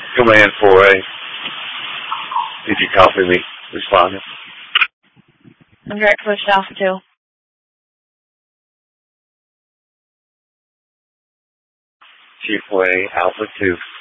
Command 4A. Did you copy me? Responding. Direct push Alpha 2. Chief Way, Alpha 2.